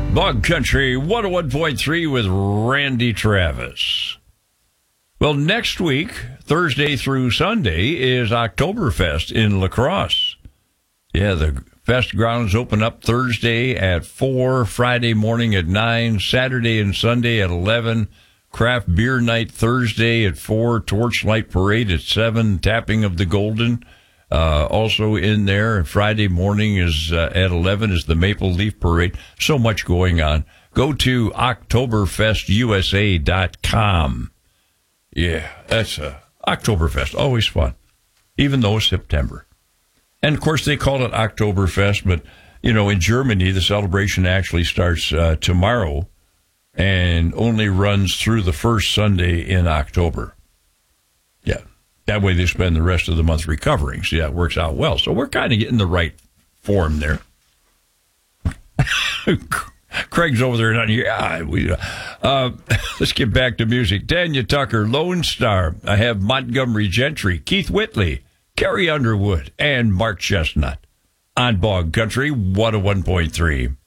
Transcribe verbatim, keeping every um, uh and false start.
Bog Country one oh one point three with Randy Travis. Well, next week, Thursday through Sunday, is Oktoberfest in La Crosse. Yeah, the fest grounds open up Thursday at four, Friday morning at nine, Saturday and Sunday at eleven, craft beer night Thursday at four, torchlight parade at seven, tapping of the golden. Uh, also in there, Friday morning is uh, at eleven is the Maple Leaf Parade. So much going on. Go to Oktoberfest U S A dot com. Yeah, that's uh, Oktoberfest. Always fun, even though it's September. And, of course, they call it Oktoberfest, but, you know, in Germany, the celebration actually starts uh, tomorrow and only runs through the first Sunday in October. Yeah. That way they spend the rest of the month recovering. See, that works out well. So we're kind of getting the right form there. Craig's over there. And yeah, we, uh, let's get back to music. Tanya Tucker, Lone Star. I have Montgomery Gentry, Keith Whitley, Carrie Underwood, and Mark Chestnut on Bog Country one oh one point three.